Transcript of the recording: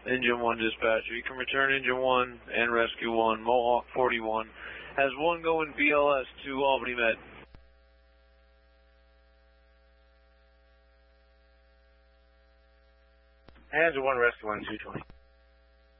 Engine 1 dispatcher. You can return Engine 1 and Rescue 1. Mohawk 41 has 1 going BLS to Albany Med. Engine 1, Rescue 1, 220.